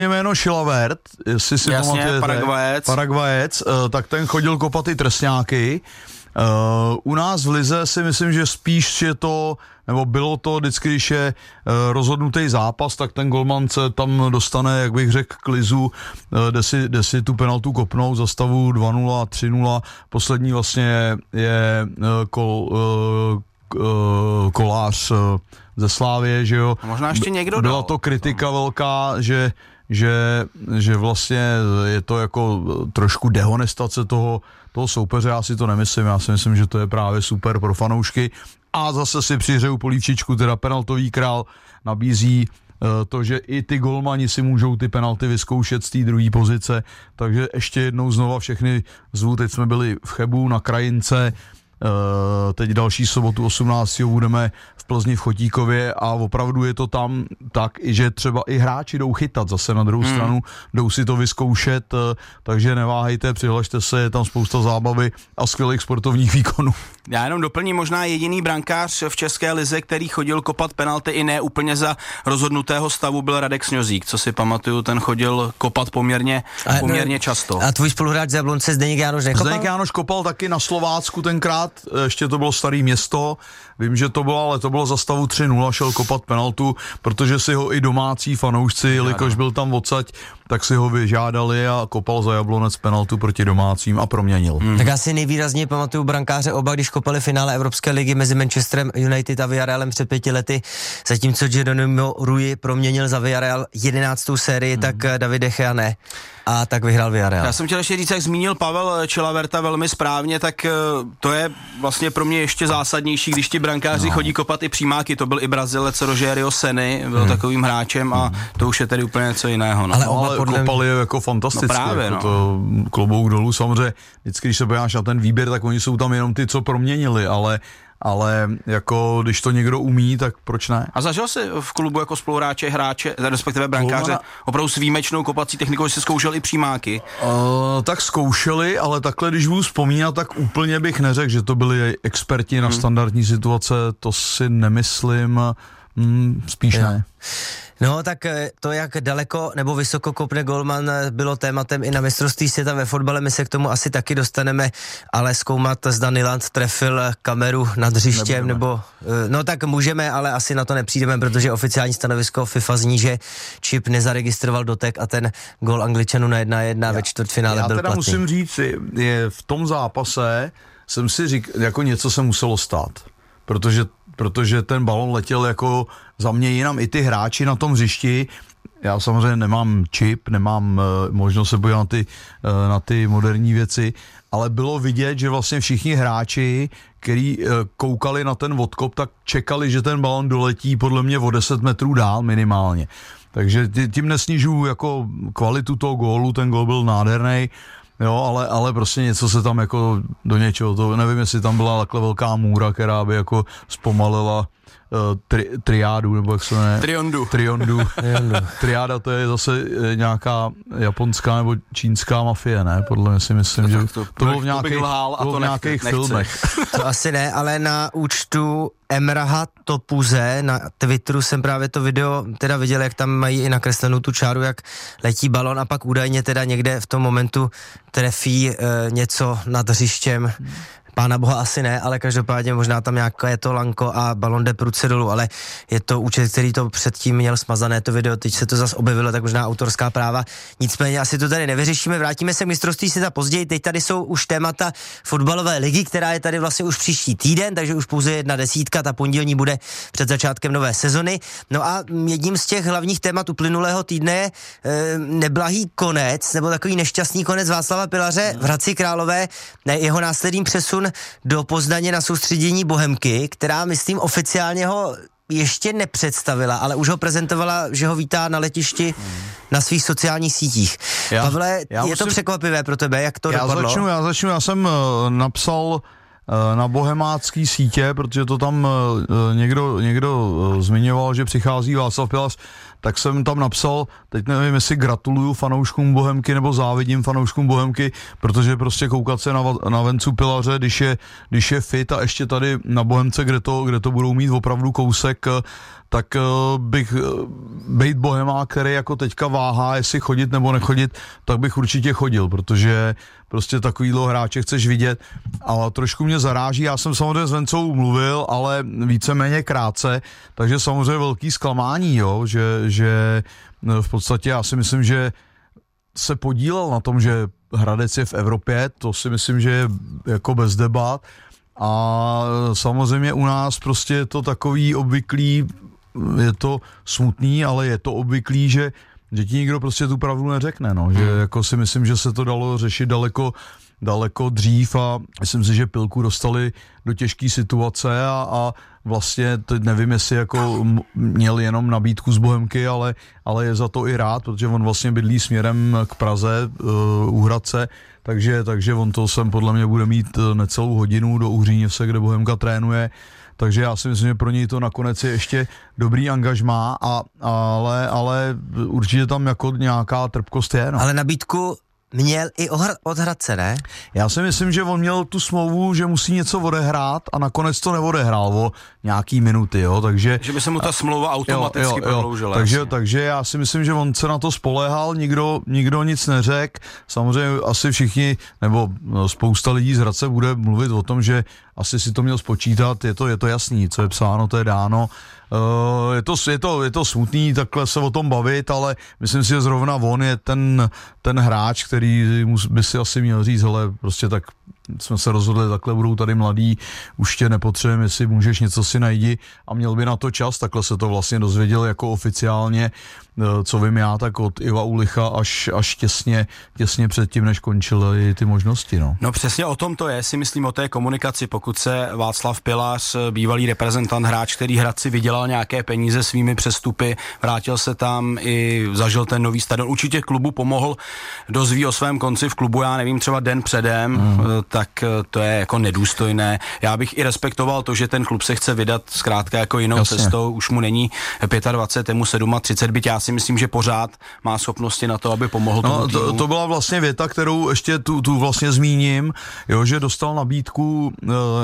jméno Chilavert, jestli si pamatujete, Paraguajec, tak ten chodil kopat i trestňáky. U nás v lize si myslím, že spíš je to, nebo bylo to vždycky, když je rozhodnutý zápas, tak ten golman se tam dostane, jak bych řekl, k lizu, jde si tu penaltu kopnout za stavu 2-0, 3-0, poslední vlastně je Kolář ze Slávie, že jo. A možná ještě někdo byla to kritika velká, že vlastně je to jako trošku dehonestace toho soupeře, já si to nemyslím, já si myslím, že to je právě super pro fanoušky a zase si přihřeju polívčičku, teda penaltový král nabízí to, že i ty golmani si můžou ty penalty vyzkoušet z té druhé pozice, takže ještě jednou znova všechny zvu, teď jsme byli v Chebu na Krajince, teď další sobotu 18. budeme v Plzni v Chotíkově a opravdu je to tam tak, že třeba i hráči jdou chytat zase na druhou stranu, jdou si to vyzkoušet, takže neváhejte, přihlašte se, je tam spousta zábavy a skvělých sportovních výkonů. Já jenom doplním, možná jediný brankář v české lize, který chodil kopat penalty i ne úplně za rozhodnutého stavu, byl Radek Sňozík, co si pamatuju, ten chodil kopat poměrně často. A tvůj spoluhráč z Jablonce Zdeněk Jánoš nekopal? Zdeněk Jánoš kopal taky na Slovácku tenkrát, ještě to bylo Staré Město, vím, že to bylo, ale to bylo za stavu 3-0, šel kopat penaltu, protože si ho i domácí fanoušci, jelikož byl tam odsaď, tak si ho vyžádali a kopal za Jablonec penaltu proti domácím a proměnil. Tak já si nejvýrazněji pamatuju brankáře oba, když kopali finále Evropské ligy mezi Manchesterem United a Villarrealem před 5 lety, zatímco Geronimo Rui proměnil za Villarreal 11. sérii, tak David De Gea ne. A tak vyhrál Villarreal. Já jsem chtěl ještě říct, jak zmínil Pavel Chilaverta velmi správně, tak to je vlastně pro mě ještě zásadnější, když ti brankáři chodí kopat i přímáky, to byl i Brazilec Rogério Ceni, byl takovým hráčem a to už je tedy úplně něco jiného. No. Ale kopali je jako fantasticky, právě, jako to klobouk dolů, samozřejmě vždycky, když se podíváš na ten výběr, tak oni jsou tam jenom ty, co proměnili, ale jako když to někdo umí, tak proč ne? A zažil jsi v klubu jako spoluhráče, hráče, respektive brankáře, opravdu s výjimečnou kopací technikou, že jsi zkoušel i přímáky? Tak zkoušeli, ale takhle, když budu vzpomínat, tak úplně bych neřekl, že to byli experti na standardní situace, to si nemyslím, spíš ne. No tak to, jak daleko nebo vysoko kopne golman, bylo tématem i na mistrovství světa ve fotbale, my se k tomu asi taky dostaneme, ale zkoumat, zda Nyland trefil kameru nad hřištěm, nebo no tak můžeme, ale asi na to nepřijdeme, protože oficiální stanovisko FIFA zní, že Chip nezaregistroval dotek a ten gól Angličanů na 1-1 ve čtvrtfinále byl platný. Já teda musím říct, je v tom zápase jsem si říkal, jako něco se muselo stát, protože ten balon letěl jako za mě jinam, i ty hráči na tom hřišti, já samozřejmě nemám čip, nemám možnost se podívat na ty moderní věci, ale bylo vidět, že vlastně všichni hráči, který koukali na ten odkop, tak čekali, že ten balon doletí podle mě o 10 metrů dál minimálně. Takže tím nesnižuju jako kvalitu toho gólu, ten gól byl nádherný. Jo, ale prostě něco se tam jako do něčeho, to nevím, jestli tam byla takhle velká můra, která by jako zpomalila triádu, nebo jak se jmenuje? Triondu. Triáda, to je zase nějaká japonská nebo čínská mafie, ne? Podle mě si myslím, že to bylo v nějakých filmech. To asi ne, ale na účtu Emraha Topuze na Twitteru jsem právě to video teda viděl, jak tam mají i nakreslenou tu čáru, jak letí balon a pak údajně teda někde v tom momentu trefí něco nad hřištěm. Pána boha asi ne, ale každopádně možná tam nějaké to lanko a balon jde prudce dolů, ale je to účet, který to předtím měl smazané to video, teď se to zase objevilo, tak možná autorská práva. Nicméně asi to tady nevyřešíme, vrátíme se k mistrovství světa později, teď tady jsou už témata fotbalové ligy, která je tady vlastně už příští týden, takže už pouze 1/10, ta pondělní bude před začátkem nové sezony. No a jedním z těch hlavních témat uplynulého týdne je neblahý konec, nebo takový nešťastný konec Václava Pilaře v Hradci Králové, jeho následný přesun do Poznaně na soustředění Bohemky, která, myslím, oficiálně ho ještě nepředstavila, ale už ho prezentovala, že ho vítá na letišti na svých sociálních sítích. Pavle, je to překvapivé pro tebe, jak to dopadlo? Já začnu, já jsem napsal na bohemácký sítě, protože to tam někdo zmiňoval, že přichází Václav Pilař, tak jsem tam napsal, teď nevím, jestli gratuluju fanouškům Bohemky nebo závidím fanouškům Bohemky, protože prostě koukat se na Vencu Pilaře, když je fit a ještě tady na Bohemce, kde to budou mít opravdu kousek, tak bych bejt bohemák, který jako teďka váhá, jestli chodit nebo nechodit, tak bych určitě chodil, protože prostě takovýhle hráče chceš vidět, ale trošku mě zaráží, já jsem samozřejmě s Vencou mluvil, ale víceméně krátce, takže samozřejmě velký zklamání, jo, že v podstatě já si myslím, že se podílel na tom, že Hradec je v Evropě, to si myslím, že je jako bez debat, a samozřejmě u nás prostě je to takový obvyklý, je to smutný, ale je to obvyklý, že ti nikdo prostě tu pravdu neřekne, no, že jako si myslím, že se to dalo řešit daleko dřív a myslím si, že Pilku dostali do těžké situace a vlastně teď nevím, jestli jako měl jenom nabídku z Bohemky, ale je za to i rád, protože on vlastně bydlí směrem k Praze, u Hradce, takže on to sem podle mě bude mít necelou hodinu do Uhříněvse, kde Bohemka trénuje. Takže já si myslím, že pro něj to nakonec je ještě dobrý angažmá, ale určitě tam jako nějaká trpkost je. No. Ale nabídku měl i od Hradce, ne? Já si myslím, že on měl tu smlouvu, že musí něco odehrát a nakonec to neodehrál o nějaký minuty, jo, takže... Že by se mu ta smlouva automaticky prodloužila. Takže já si myslím, že on se na to spoléhal, nikdo nic neřekl, samozřejmě asi všichni, nebo spousta lidí z Hradce bude mluvit o tom, že asi si to měl spočítat, je to jasný, co je psáno, to je dáno. Je to smutný takhle se o tom bavit, ale myslím si, že zrovna on je ten hráč, který by si asi měl říct, hele, prostě tak jsme se rozhodli, takhle budou tady mladí, už tě nepotřebujeme, jestli můžeš, něco si najdi, a měl by na to čas, takhle se to vlastně dozvěděl jako oficiálně, co vím já, tak od Iva Ulicha až těsně předtím, než končily ty možnosti. No přesně o tom to je, si myslím, o té komunikaci, pokud se Václav Pilař, bývalý reprezentant, hráč, který Hradci vydělal nějaké peníze svými přestupy, vrátil se tam i zažil ten nový stadion, určitě klubu pomohl, dozví o svém konci v klubu, já nevím, třeba den předem, tak to je jako nedůstojné. Já bych i respektoval to, že ten klub se chce vydat zkrátka jako jinou cestou, už mu není 25, je mu 37, byť já si myslím, že pořád má schopnosti na to, aby pomohl tomu týmu. To byla vlastně věta, kterou ještě tu vlastně zmíním, jo, že dostal nabídku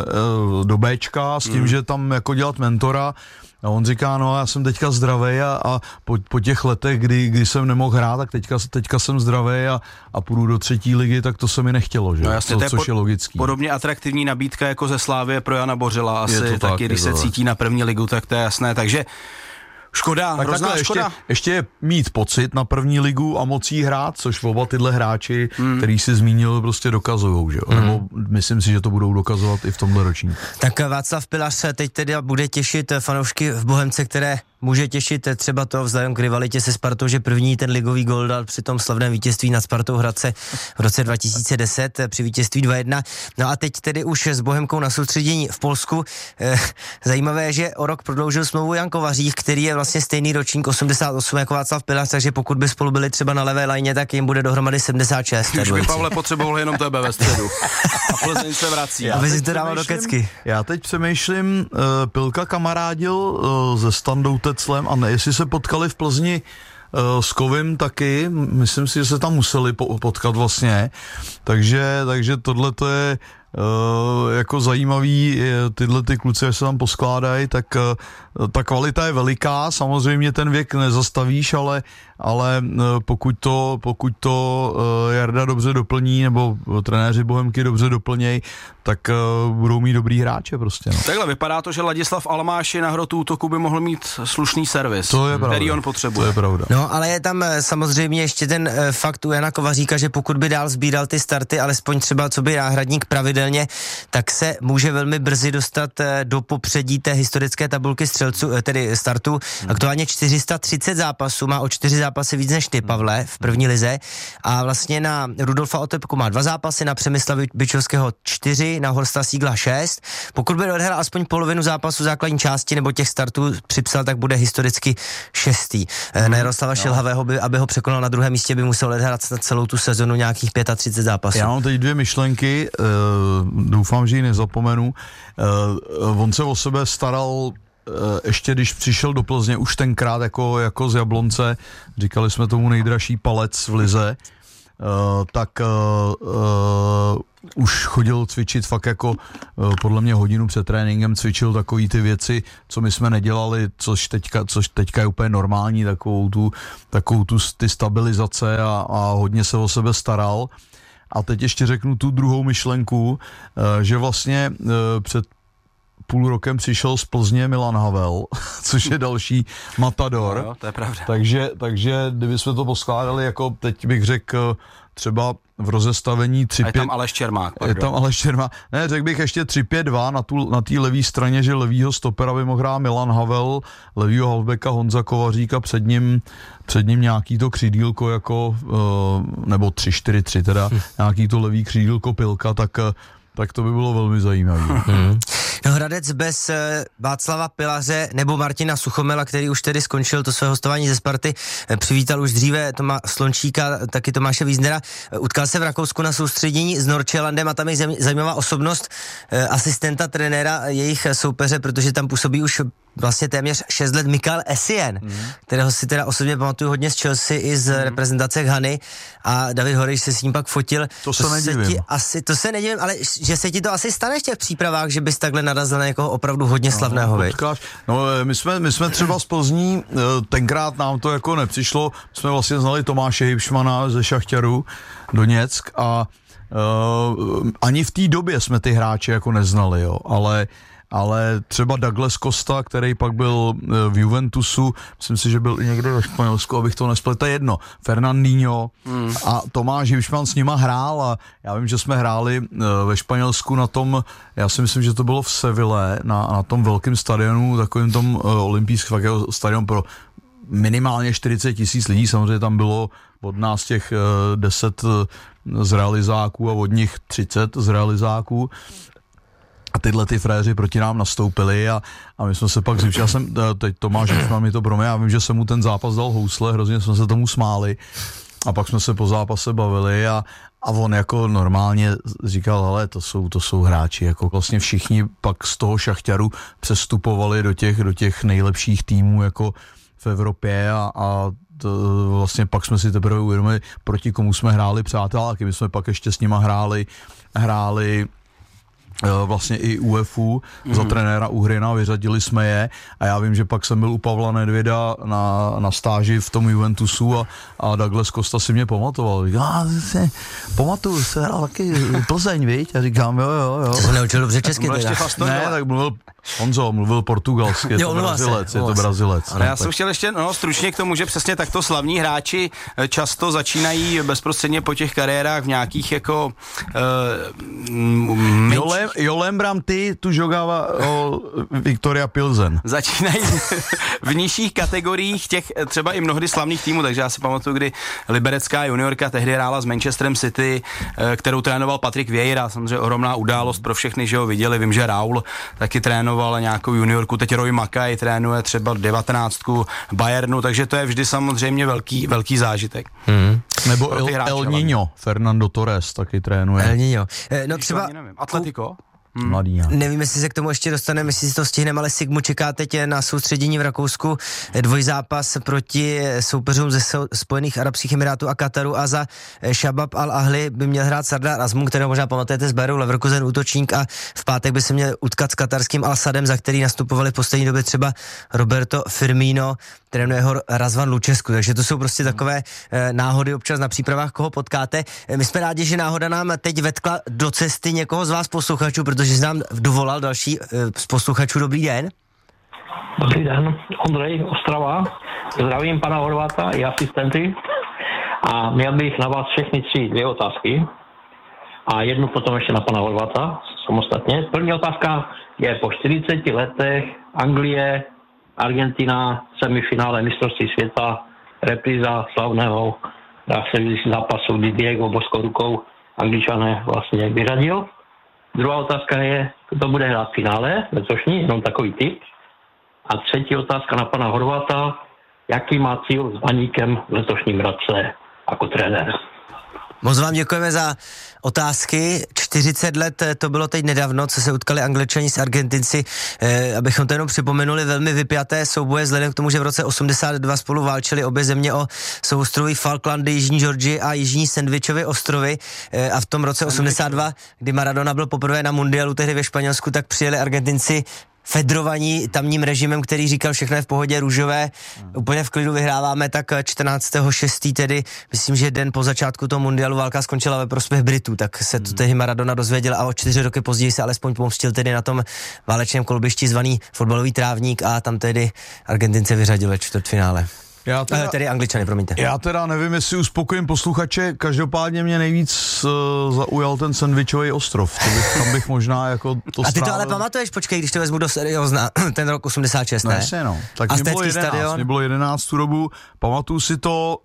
do Bčka s tím, že tam jako dělat mentora. A on říká, no já jsem teďka zdravej a po těch letech, kdy jsem nemohl hrát, tak teďka jsem zdravej a půjdu do 3. ligy, tak to se mi nechtělo, že? No jasně, což je logický. Podobně atraktivní nabídka jako ze Slávie pro Jana Bořila, asi taky, tak, když se cítí na 1. ligu, tak to je jasné, takže škoda, tak hrozná škoda. Ještě mít pocit na 1. ligu a mocí hrát, což oba tyhle hráči, který si zmínil, prostě dokazujou, že? Nebo myslím si, že to budou dokazovat i v tomhle ročníku. Tak Václav Pilař teď tedy bude těšit fanoušky v Bohemce, které může těšit třeba to vzhledem k rivalitě se Spartou, že první ten ligový gól dal při tom slavném vítězství nad Spartou Hradce v roce 2010 při vítězství 2-1. No a teď tedy už s Bohemkou na soustředění v Polsku. Zajímavé je, že o rok prodloužil smlouvu Jan Kovařík, který je vlastně stejný ročník 88 jako Václav Pilař, takže pokud by spolu byli třeba na levé lajně, tak jim bude dohromady 76. Už by Pavle potřeboval jenom tebe ve středu. A Plzeň se vrací. Aby si to dával do kecky. Já teď přemýšlím, Pilka kamarádil se Standou Teclem a ne, jestli se potkali v Plzni s Kovym taky, myslím si, že se tam museli potkat vlastně, takže tohle to je jako zajímavý, tyhle ty kluci, až se tam poskládají, tak ta kvalita je veliká, samozřejmě ten věk nezastavíš, ale pokud to Jarda dobře doplní, nebo trenéři Bohemky dobře doplnějí, tak budou mít dobrý hráče prostě. No. Takhle vypadá to, že Ladislav Almáši na hrotu útoku by mohl mít slušný servis, který on potřebuje. To je pravda. No, ale je tam samozřejmě ještě ten fakt u Jana Kovaříka, že pokud by dál sbíral ty starty, alespoň třeba co by náhradník pravidelně, tak se může velmi brzy dostat do popředí té historické tabulky střelců, tedy startu. Aktuálně 430 zápasů, má o 4 zápasy víc než ty, Pavle, v první lize, a vlastně na Rudolfa Otepku má 2 zápasy, na Přemysla Byčovského 4, na Horsta Sígla 6. Pokud by odhrál aspoň polovinu zápasu základní části nebo těch startů připsal, tak bude historicky 6. Na Jaroslava Šilhavého, aby ho překonal na 2. místě, by musel odhrát celou tu sezonu nějakých 35 zápasů. Já mám teď 2 myšlenky, doufám, že ji nezapomenu. On se o sebe staral ještě když přišel do Plzně, už tenkrát jako z Jablonce, říkali jsme tomu nejdražší palec v lize, tak už chodil cvičit fakt jako podle mě hodinu před tréninkem, cvičil takový ty věci, co my jsme nedělali, což teďka je úplně normální, takovou tu ty stabilizace a hodně se o sebe staral. A teď ještě řeknu tu druhou myšlenku, že vlastně před půl rokem přišel z Plzně Milan Havel, což je další matador. No, to je pravda. Takže kdybychom to poskládali, jako teď bych řekl třeba v rozestavení 3-5... A je tam Aleš Čermák. Je tam Aleš Čermák. Ne, řekl bych ještě 3-5-2 na té levé straně, že levýho stopera by mohl hrát Milan Havel, levýho halfbacka Honza Kovařík a před ním nějaký to křídílko jako, nebo 3-4-3 teda, nějaký to levý křídílko Pilka, tak to by bylo velmi zajímavé. No, Hradec bez Václava Pilaře nebo Martina Suchomela, který už tedy skončil to své hostování ze Sparty, přivítal už dříve Slončíka, taky Tomáše Wiesnera. Utkal se v Rakousku na soustředění s Nordsjællandem a tam je zajímavá osobnost asistenta trenéra jejich soupeře, protože tam působí už vlastně téměř 6 let Mikael Essien, kterého si teda osobně pamatuju hodně z Chelsea i z reprezentace Ghany a David Horejš se s ním pak fotil. To se nedivím. To se nedivím, ale že se ti to asi stane v těch přípravách, že bys takhle narazil na někoho opravdu hodně slavného, viď? No, my jsme třeba z Plzní, tenkrát nám to jako nepřišlo, jsme vlastně znali Tomáše Hybšmana ze Šachtaru Doněck a ani v té době jsme ty hráče jako neznali, jo, ale třeba Douglas Costa, který pak byl v Juventusu, myslím si, že byl i někde ve Španělsku, abych to nespletl, to je jedno, Fernandinho a Tomáš Hybšman s nima hrál a já vím, že jsme hráli ve Španělsku na tom, já si myslím, že to bylo v Seville, na tom velkém stadionu, takovým tom olympijském stadion pro minimálně 40 000 lidí, samozřejmě tam bylo od nás těch 10 z realizáků a od nich 30 z realizáků. A tyhle ty fréři proti nám nastoupili a my jsme se pak zvyšili, teď Tomáš Hybšman mi to pro mě, já vím, že jsem mu ten zápas dal housle, hrozně jsme se tomu smáli a pak jsme se po zápase bavili a on jako normálně říkal, hele, to jsou hráči, jako vlastně všichni pak z toho Šachtaru přestupovali do těch nejlepších týmů jako v Evropě a vlastně pak jsme si teprve uvědomili, proti komu jsme hráli přáteláky, my jsme pak ještě s nima hráli vlastně i UEFu za trenéra Uhryna, vyřadili jsme je a já vím, že pak jsem byl u Pavla Nedvěda na stáži v tom Juventusu a Douglas Costa si mě pamatoval. Pamatuju, se hrál taky Plzeň, viď? A říkám, jo. To se neučil dobře česky teda. Ne, tak mluvil portugalsky, je to Brazilec. Ale já jsem chtěl ještě stručně k tomu, že přesně takto slavní hráči často začínají bezprostředně po těch kariérách v nějakých jako Jo lembram ty, tu jogava Viktoria Pilsen. Začínají v nižších kategoriích těch třeba i mnohdy slavných týmů, takže já si pamatuju, kdy liberecká juniorka tehdy hrála s Manchesterem City, kterou trénoval Patrick Vieira, samozřejmě ohromná událost pro všechny, že ho viděli, vím, že Raul taky trénoval nějakou juniorku, teď Roy Mackay trénuje třeba 19 Bayernu, takže to je vždy samozřejmě velký zážitek. Nebo El Niño, Fernando Torres taky trénuje. El Niño. No třeba Atletico. Mladý. Nevím, jestli se k tomu ještě dostaneme, jestli si to stihneme, ale Sigmu čeká teď na soustředění v Rakousku dvojzápas proti soupeřům ze Spojených arabských emirátů a Kataru a za Shabab Al-Ahli by měl hrát Sardar Azmoun, kterého možná pamatujete z Bayeru Leverkusen, útočník, a v pátek by se měl utkat s katarským Al-Sadem, za který nastupovali v poslední době třeba Roberto Firmino, trénuje ho Razvan Lučesku, takže to jsou prostě takové náhody občas na přípravách, koho potkáte. My jsme rádi, že náhoda nám teď vetkla do cesty někoho z vás posluchačů, protože jsi nám dovolal další z posluchačů. Dobrý den. Dobrý den, Ondrej, Ostrava. Zdravím pana Horváta i asistenty a měl bych na vás všechny dvě otázky a jednu potom ještě na pana Horváta samostatně. První otázka je po 40 letech Anglie, Argentina, semifinále mistrovství světa, repríza slavného zápasu, kdy Diego boskou rukou Angličané vlastně vyřadil. Druhá otázka je, kdo bude hrát v finále letošní, jenom takový tip. A třetí otázka na pana Horváta, jaký má cíl s Baníkem v letošním roce jako trenér? Moc vám děkujeme za otázky. 40 let to bylo teď nedávno, co se utkali Angličani s Argentinci. Abychom to jenom připomenuli, velmi vypjaté souboje vzhledem k tomu, že v roce 82 spolu válčili obě země o souostroví Falklandy, Jižní Georgii a Jižní Sandwichovy ostrovy. A v tom roce 82, kdy Maradona byl poprvé na mundialu tehdy ve Španělsku, tak přijeli Argentinci fedrovaní tamním režimem, který říkal všechno je v pohodě, růžové, úplně v klidu vyhráváme, tak 14.6. tedy, myslím, že den po začátku toho mundialu válka skončila ve prospěch Britů, tak se to tehdy Maradona dozvěděl a o 4 roky později se alespoň pomstil tedy na tom válečném kolbišti zvaný fotbalový trávník a tam tedy Argentince vyřadili ve čtvrtfinále. Tedy Angličany, promiňte. Já teda nevím, jestli uspokojím posluchače, každopádně mě nejvíc zaujal ten Sandwichový ostrov, tam bych možná jako to A ty strávil. to ale pamatuješ, počkej, když to vezmu do seriózna, ten rok 86, ne? Jasně, no. Tak mě bylo 11 tu dobu, pamatuju si to,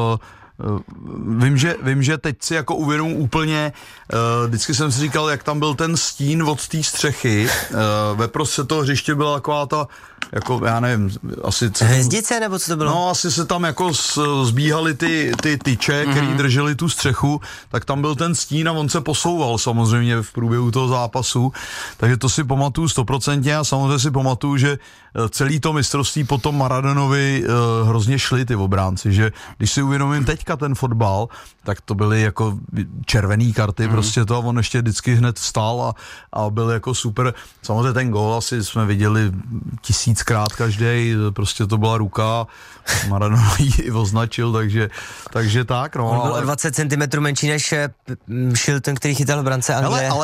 vím, že teď si jako uvědomuji úplně, vždycky jsem si říkal, jak tam byl ten stín od té střechy, ve prostřed toho hřiště byla taková ta, jako já nevím, asi... Hvězdice, nebo co to bylo? No, asi se tam jako zbíhaly ty tyče, který drželi tu střechu, tak tam byl ten stín a on se posouval samozřejmě v průběhu toho zápasu, takže to si pamatuju 100% a samozřejmě si pamatuju, že celý to mistrovství potom Maradonovi hrozně šli ty obránci, že když si uvědomím teďka ten fotbal, tak to byly jako červený karty, prostě to a on ještě vždycky hned vstal a byl jako super. Samozřejmě ten gól asi jsme viděli 1000krát každý, prostě to byla ruka, Maradona ji označil, takže tak, no. On byl o 20 cm menší než Shilton, který chytal v brance Anglie. Ale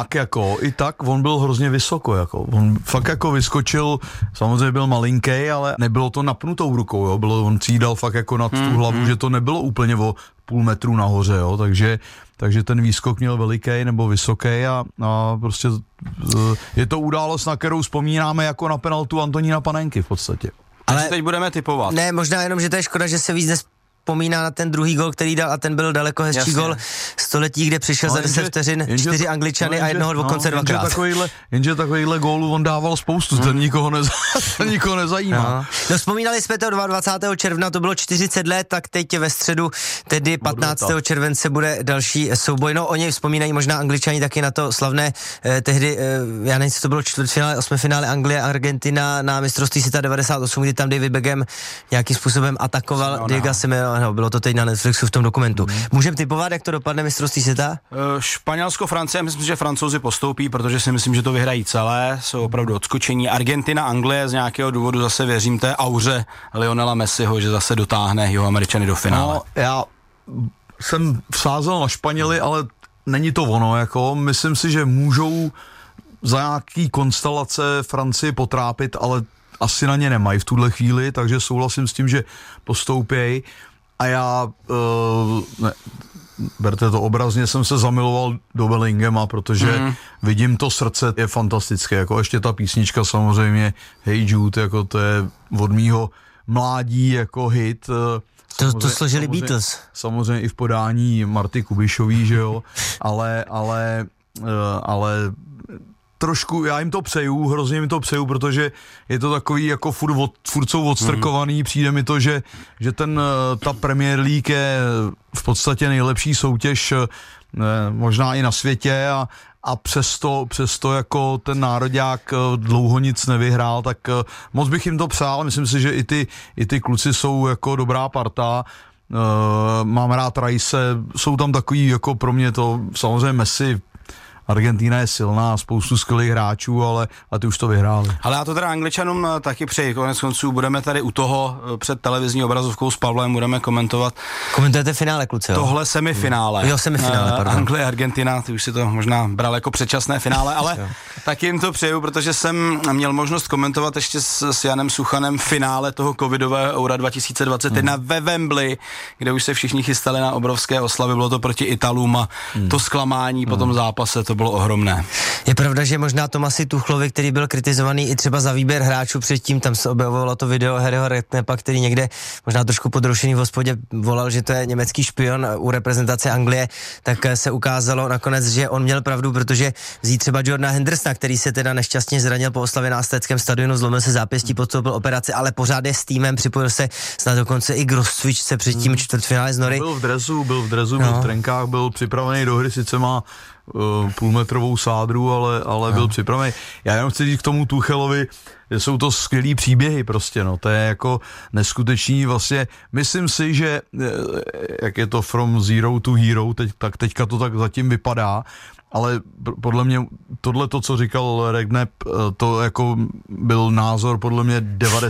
i tak on byl hrozně vysoko, jako. On fakt jako vyskočil, samozřejmě byl malinký, ale nebylo to napnutou rukou, jo. On cídal fakt jako nad tu hlavu, že to nebylo úplně o půl metru nahoře, jo. Takže ten výskok měl veliký nebo vysoký a prostě je to událost, na kterou vzpomínáme jako na penaltu Antonína Panenky v podstatě. Ale teď budeme tipovat. Ne, možná jenom, že to je škoda, že se víc vzpomíná na ten druhý gol, který dal a ten byl daleko hezčí gol století, kde přišel za 10 vteřin 4 Angličany a jednoho dokonce dvakrát. Jenže takovýhle gólů on dával spoustu, ten nikoho nezajímá. No vzpomínali jsme to 22. června, to bylo 40 let, tak teď ve středu, tedy 15. července bude další souboj. No oni vzpomínají možná Angličani taky na to slavné tehdy, já nevím, co to bylo čtvrtfinále, osmifinále Anglie a Argentina na mistrovství světa 98, kdy tam David Beckham nějakým způsobem atakoval Diego Simeone. No, bylo to teď na Netflixu v tom dokumentu. Můžeme tipovat, jak to dopadne mistrovství světa? Španělsko, Francie, myslím, že Francouzi postoupí, protože si myslím, že to vyhrají celé, jsou opravdu odskočení. Argentina, Anglie z nějakého důvodu zase věřím té auře Lionela Messiho, že zase dotáhne jeho Američany do finále. No, já jsem vsázel na Španěli, ale není to ono, jako myslím si, že můžou za nějaký konstelace Francii potrápit, ale asi na ně nemají v tuhle chvíli, takže souhlasím s tím, že postoupějí. A já, berte to obrazně, jsem se zamiloval do Bellinghama, protože vidím to srdce, je fantastické, jako ještě ta písnička samozřejmě Hey Jude, jako to je od mýho mládí jako hit. To složili Beatles. Samozřejmě i v podání Marty Kubišový, že jo, ale trošku, já jim to přeju, hrozně jim to přeju, protože je to takový jako furt jsou odstrkovaný, přijde mi to, že ta Premier League je v podstatě nejlepší soutěž možná i na světě a přesto jako ten nároďák dlouho nic nevyhrál, tak moc bych jim to přál, myslím si, že i ty kluci jsou jako dobrá parta. Mám rád Rice, jsou tam takový jako pro mě to samozřejmě Messi, Argentina je silná, spoustu skvělých hráčů, ale ty už to vyhráli. Ale já to teda Angličanům taky přeji. Konec konců budeme tady u toho před televizní obrazovkou s Pavlem, budeme komentovat. Komentujete finále, kluci, jo? Tohle semifinále. Jo, semifinále, pardon. Anglie, Argentina, ty už si to možná bral jako předčasné finále, ale taky jim to přeju, protože jsem měl možnost komentovat ještě s Janem Suchanem finále toho covidového Eura 2021 ve Wembley, kde už se všichni chystali na obrovské oslavy, bylo to proti Italům a to zklamání po tom zápase, to bylo ohromné. Je pravda, že možná Tomasi Tuchlovi, který byl kritizovaný i třeba za výběr hráčů předtím, tam se objevovalo to video Harryho Redknappa, který někde možná trošku podrušený v hospodě volal, že to je německý špion u reprezentace Anglie, tak se ukázalo nakonec, že on měl pravdu, protože vzít třeba Jordana Hendersona, který se teda nešťastně zranil po oslavě na Aztéckém stadionu, zlomil se zápěstí, podstoupil operaci, ale pořád je s týmem, připojil se snad dokonce i k rozcvičce před tím čtvrtfinále z Nory. Byl v dresu, byl v trenkách, byl připravený do hry, sice má půlmetrovou sádru, ale byl připravený. Já jenom chci říct k tomu Tuchelovi, že jsou to skvělý příběhy prostě, no, to je jako neskutečný vlastně, myslím si, že jak je to from zero to hero, tak teďka to tak zatím vypadá, ale podle mě tohle, co říkal Redknapp, to jako byl názor podle mě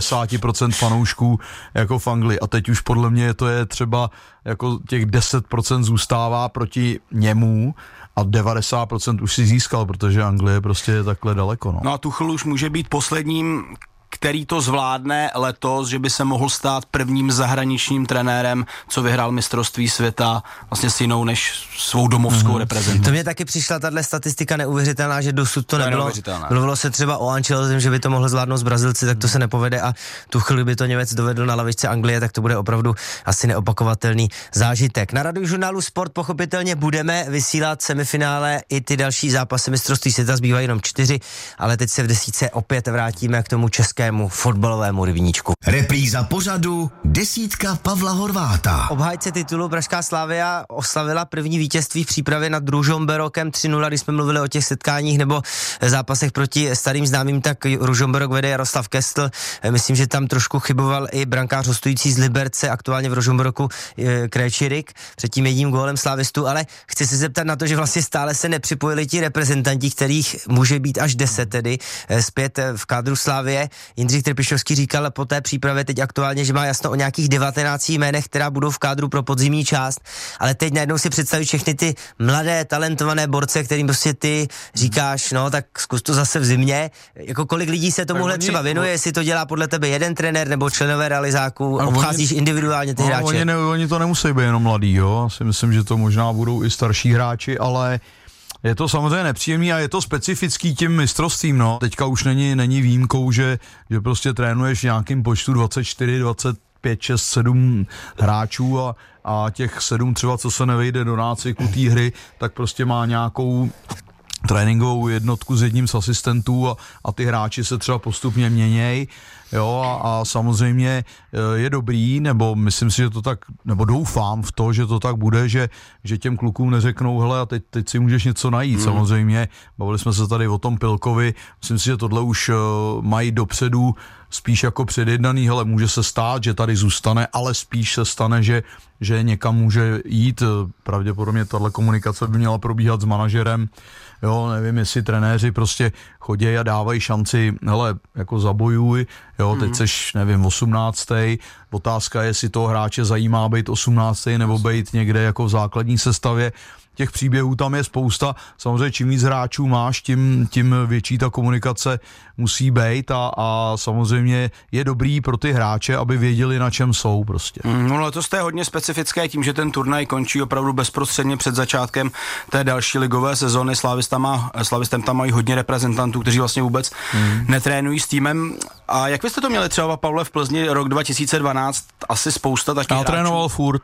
90% fanoušků jako v Anglii a teď už podle mě to je třeba jako těch 10% zůstává proti němu a 90% už si získal, protože Anglie prostě je takhle daleko. No a Tuchel už může být posledním, který to zvládne letos, že by se mohl stát prvním zahraničním trenérem, co vyhrál mistrovství světa vlastně s jinou než svou domovskou reprezentací. To mě taky přišla tahle statistika neuvěřitelná, že dosud to nebylo. Mluvilo se třeba o Ancelotim, že by to mohl zvládnout z Brazilci, tak to se nepovede a Tuchel, kdyby to Němec dovedl na lavičce Anglie, tak to bude opravdu asi neopakovatelný zážitek. Na Radiožurnálu Sport pochopitelně budeme vysílat semifinále i ty další zápasy mistrovství světa, zbývají jenom 4, ale teď se v desítce opět vrátíme k tomu českému fotbalovému rybníčku. Repríza pořadu desítka Pavla Horváta. Obhájce titulu Pražská Slavia oslavila první vítězství v přípravě nad Ružomberokem 3-0, když jsme mluvili o těch setkáních nebo zápasech proti starým známým, tak Ružomberok vede Jaroslav Kestl. Myslím, že tam trošku chyboval i brankář hostující z Liberce, aktuálně v Ružomberoku Krejčírik, před tím jedním gólem slávistu, ale chci se zeptat na to, že vlastně stále se nepřipojili ti reprezentanti, kterých může být až 10 tedy zpět v kádru Slavie. Jindřich Trpišovský říkal po té přípravě teď aktuálně, že má jasno o nějakých 19 jménech, která budou v kádru pro podzimní část, ale teď najednou si představit všechny ty mladé, talentované borce, kterým prostě ty říkáš, no tak zkus to zase v zimě, jako kolik lidí se tomuhle třeba věnuje, jestli to dělá podle tebe jeden trenér nebo členové realizáků, obcházíš individuálně ty hráče. Oni to nemusí být jenom mladý, jo, asi myslím, že to možná budou i starší hráči, ale je to samozřejmě nepříjemný a je to specifický tím mistrovstvím, no. Teďka už není výjimkou, že prostě trénuješ v nějakým počtu 24, 25, 6, 7 hráčů a těch 7 třeba, co se nevejde do nácviku té hry, tak prostě má nějakou tréninkovou jednotku s jedním z asistentů a ty hráči se třeba postupně měnějí. Jo, a samozřejmě je dobrý, nebo myslím si, že to tak, nebo doufám v to, že to tak bude, že těm klukům neřeknou, hele, a teď si můžeš něco najít. Samozřejmě, bavili jsme se tady o tom Pilkovi, myslím si, že tohle už mají dopředu spíš jako předjednaný, hele, může se stát, že tady zůstane, ale spíš se stane, že někam může jít. Pravděpodobně tahle komunikace by měla probíhat s manažerem. Jo, nevím, jestli trenéři prostě chodí a dávají šanci, hele, jako zabojuj, jo, teď seš, nevím, 18. Otázka je, jestli toho hráče zajímá být 18. nebo být někde jako v základní sestavě. Těch příběhů tam je spousta. Samozřejmě čím víc hráčů máš, tím větší ta komunikace musí být a samozřejmě je dobrý pro ty hráče, aby věděli, na čem jsou prostě. No letos to je hodně specifické tím, že ten turnaj končí opravdu bezprostředně před začátkem té další ligové sezóny. Slavistem tam mají hodně reprezentantů, kteří vlastně vůbec netrénují s týmem. A jak byste to měli třeba, Pavle, v Plzni rok 2012? Asi spousta takových hráčů. Já trénoval furt.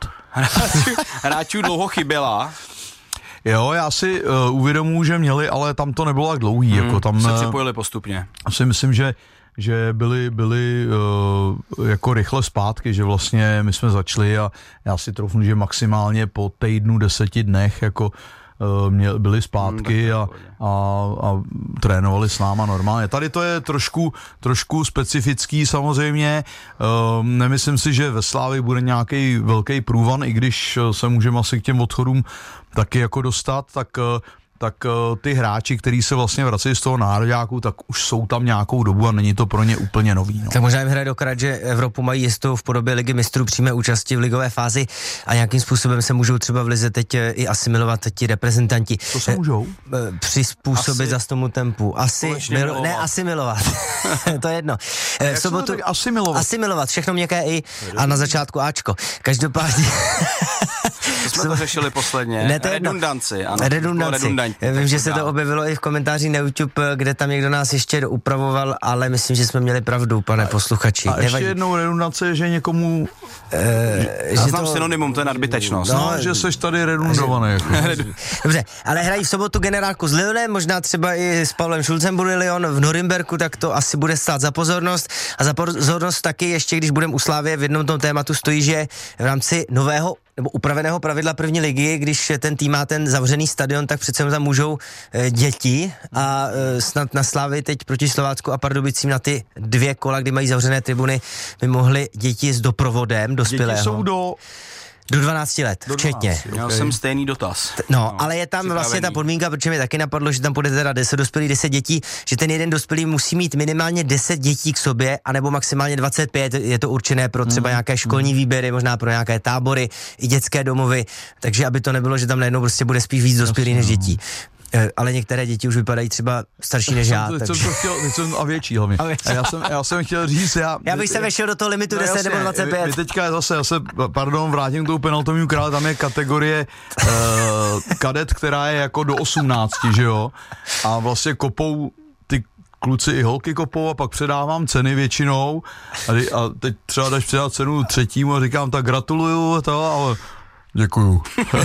Hráčů dlouho chyběla. Jo, já si uvědomuji, že měli, ale tam to nebylo tak dlouhý. Jako tam se připojili postupně. Si myslím, že byli jako rychle zpátky, že vlastně my jsme začali a já si troufnu, že maximálně po týdnu, 10 dnech jako byli zpátky a trénovali s náma normálně. Tady to je trošku specifický samozřejmě. Nemyslím si, že ve Slávii bude nějaký velký průvan, i když se můžeme asi k těm odchodům taky jako dostat, tak ty hráči, kteří se vlastně vracejí z toho nároďáku, tak už jsou tam nějakou dobu a není to pro ně úplně nový. No. Tak možná jim hraje dokrát, že Evropu mají jistou v podobě Ligy mistrů přímé účasti v ligové fázi a nějakým způsobem se můžou třeba v lize teď i asimilovat ti reprezentanti. To se můžou? Přizpůsobit za tomu tempu. Asimilovat. To je jedno. V sobotu asimilovat, všechno měkké i a na začátku Ačko. Každopádně... To jsme to řešili posledně. Ne, redundanci. Ano, Vím, že se to objevilo i v komentáři na YouTube, kde tam někdo nás ještě upravoval, ale myslím, že jsme měli pravdu, pane posluchači. A ještě jednou redundace, že někomu... Já znám synonymum, to je nadbytečnost. No, že seš tady redundovaný. Jako. Dobře, ale hrají v sobotu generálku s Lyonem, možná třeba i s Pavlem Šulcem bude Lyon v Norimberku, tak to asi bude stát za pozornost. A za pozornost taky ještě, když budeme u Slávie, v jednom tom tématu stojí, že v rámci nového nebo upraveného pravidla první ligy, když ten tým má ten zavřený stadion, tak přece tam můžou děti a snad na Slávii teď proti Slovácku a Pardubicím na ty 2 kola, kdy mají zavřené tribuny, by mohly děti s doprovodem dospělého. Děti jsou do 12 let, včetně. Měl jsem stejný dotaz. No, ale je tam vlastně ta podmínka, protože mi taky napadlo, že tam bude teda 10 dospělých, 10 dětí, že ten jeden dospělý musí mít minimálně 10 dětí k sobě, anebo maximálně 25, je to určené pro třeba nějaké školní výběry, možná pro nějaké tábory, i dětské domovy, takže aby to nebylo, že tam najednou prostě bude spíš víc dospělých než dětí. Ale některé děti už vypadají třeba starší než já. A větší hlavně. Já jsem chtěl říct, já bych se vešel do toho limitu 10 nebo 25. My teďka zase, vrátím k tomu penaltovnímu králi, tam je kategorie kadet, která je jako do 18, že jo? A vlastně kopou ty kluci i holky kopou a pak předávám ceny většinou a teď třeba dáš předat cenu 3. a říkám, tak gratuluju to, ale děkuju.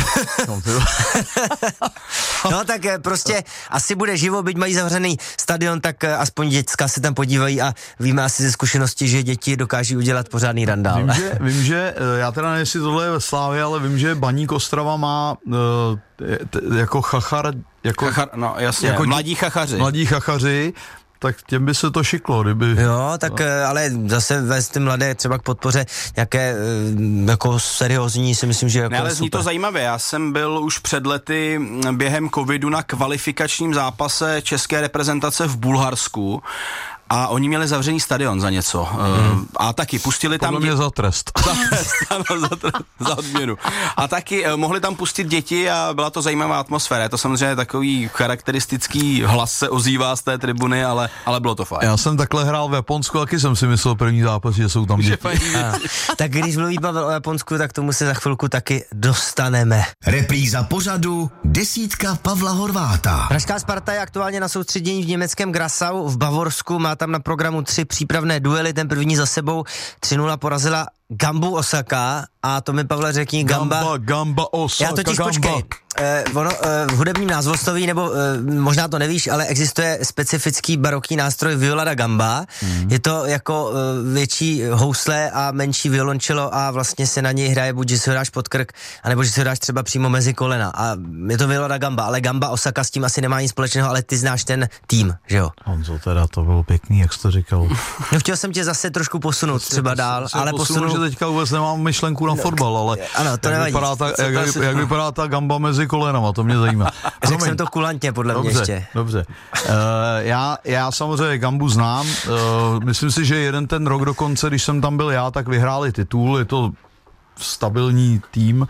No tak prostě asi bude živo, byť mají zavřený stadion, tak aspoň děcka se tam podívají a víme asi ze zkušenosti, že děti dokáží udělat pořádný randál. Vím, že já teda nevím, jestli tohle je ve Slávě, ale vím, že Baník Ostrava má jako chachar, no jasně, jako mladí chachaři, tak těm by se to šiklo, kdyby... Jo, tak ale zase vést ty mladé třeba k podpoře nějaké jako seriózní, si myslím, že jako ale zní to zajímavě, já jsem byl už před lety během covidu na kvalifikačním zápase české reprezentace v Bulharsku a oni měli zavřený stadion za něco. A taky pustili tam... Podle mě za trest. Za odměnu. A taky mohli tam pustit děti a byla to zajímavá atmosféra. Je to samozřejmě takový charakteristický hlas se ozývá z té tribuny, ale bylo to fajn. Já jsem takhle hrál v Japonsku, taky jsem si myslel první zápas, že jsou tam děti. Tak když mluví Pavel o Japonsku, tak tomu se za chvilku taky dostaneme. Repríza pořadu Desítka Pavla Horváta. Pražská Sparta je aktuálně na soustředění v německém Grassau v Bavorsku, má tam na programu 3 přípravné duely, ten první za sebou 3-0 porazila Gambu Osaka a to mi, Pavle, řekni, Gamba Osaka. Já totiž počkej, v hudebním názvosloví, nebo možná to nevíš, ale existuje specifický barokní nástroj viola da gamba. Je to jako větší housle a menší violončelo a vlastně se na něj hraje buď, že si ho dáš pod krk, anebo že si ho dáš třeba přímo mezi kolena. A je to viola da gamba, ale Gamba Osaka s tím asi nemá nic společného, ale ty znáš ten tým, že jo? Honzo, teda to bylo pěkný, jak jsi to říkal. No, chtěl jsem tě zase trošku posunout třeba dál, ale že teďka vůbec nemám myšlenku na fotbal, ale ano, to nevadí. Jak vypadá ta gamba mezi kolenama, to mě zajímá. Řekl jsem to kulantně, podle mě ještě. Dobře. Já samozřejmě Gambu znám. Myslím si, že jeden ten rok dokonce, když jsem tam byl já, tak vyhráli titul. Je to stabilní tým.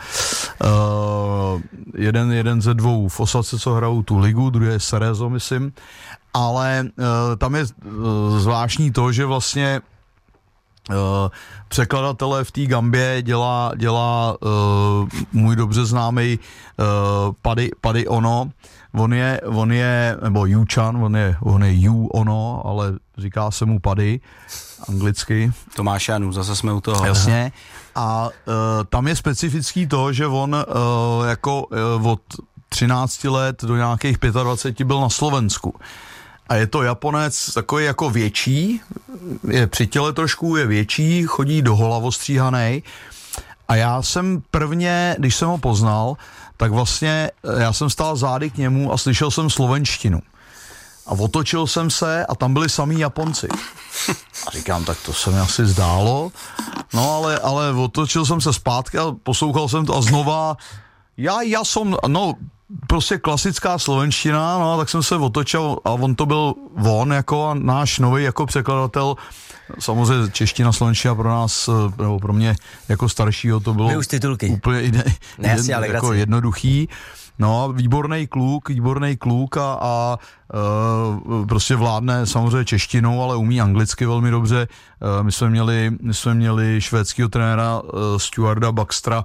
Jeden ze 2 v Osace, co hrajou tu ligu, druhý je Cerezo, myslím. Ale tam je zvláštní to, že vlastně překladatele v té Gambě dělá můj dobře známý Paddy Ono. On je, nebo Yu-chan, on je Yu Ono, ale říká se mu Paddy anglicky. Tomáš Janu, zase jsme u toho. Jasně. A tam je specifický to, že on od 13 let do nějakých 25 byl na Slovensku. A je to Japonec takový jako větší, je při těle trošku, je větší, chodí do hola ostříhanej. A já jsem prvně, když jsem ho poznal, tak vlastně já jsem stál zády k němu a slyšel jsem slovenštinu. A otočil jsem se a tam byli samý Japonci. A říkám, tak to se mi asi zdálo. No ale otočil jsem se zpátky a poslouchal jsem to a znova já jsem, prostě klasická slovenština, no, tak jsem se otočil a on to byl jako a náš nový jako překladatel. Samozřejmě čeština, slovenština pro nás, nebo pro mě jako staršího to bylo už titulky. úplně jako jednoduchý. No, výborný kluk a prostě vládne samozřejmě češtinou, ale umí anglicky velmi dobře. My jsme měli švédského trenéra Stuarda Baxtra,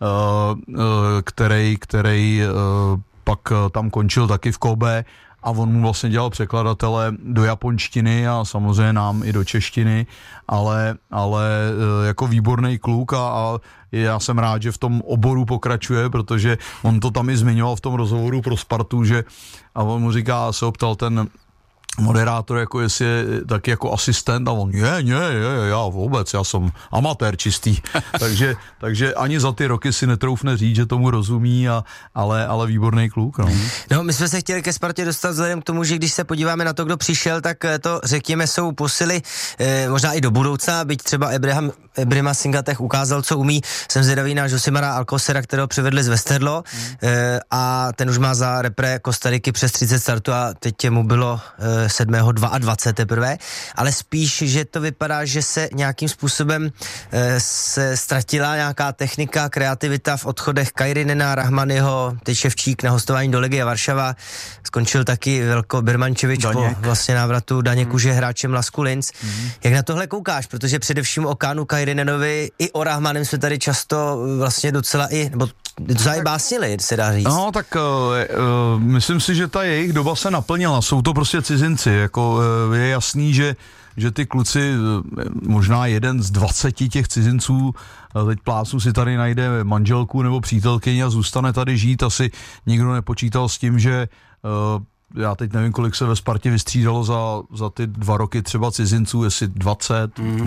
který pak tam končil taky v Kobe a on mu vlastně dělal překladatele do japonštiny a samozřejmě nám i do češtiny, ale jako výborný kluk a já jsem rád, že v tom oboru pokračuje, protože on to tam i zmiňoval v tom rozhovoru pro Spartu, že a on mu říká, se optal ten moderátor, jako jestli je taky jako asistent a on, já vůbec, já jsem amatér čistý, takže ani za ty roky si netroufne říct, že tomu rozumí, ale výborný kluk. No, my jsme se chtěli ke Spartě dostat vzhledem k tomu, že když se podíváme na to, kdo přišel, tak to řekněme jsou posily možná i do budoucna, byť třeba Ebrima Singatech ukázal, co umí. Jsem zvědavý na Josimara Alcocera, kterého přivedli z Westerlo a ten už má za repre Kostariky přes 30 startů a teď mu bylo 7.22 teprve, ale spíš, že to vypadá, že se nějakým způsobem se ztratila nějaká technika, kreativita v odchodech Kajrinena, Rahmanyho, teď Ševčík na hostování do Legie Varšava, skončil taky Velko Birmančevič po vlastně návratu Daněk už je hráčem Lasku Linz. Jak na tohle koukáš? Protože především o Kánu Kajrinenovi i o Rahmanem jsme tady často vlastně docela básnili, se dá říct. No, tak myslím si, že ta jejich doba se naplnila. Jsou to prostě cizinci. Jako, je jasný, že ty kluci, možná jeden z 20 těch cizinců, teď plácnu si tady najde manželku nebo přítelkyni a zůstane tady žít. Asi nikdo nepočítal s tím, že já teď nevím, kolik se ve Spartě vystřídalo za ty 2 roky třeba cizinců, jestli 20,